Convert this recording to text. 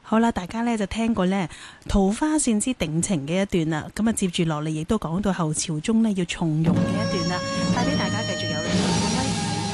好啦，大家呢就聽過呢桃花線之定情嘅一段啦，咁啊接住落嚟亦都講到後朝中呢要從容嘅一段啦，帶俾大家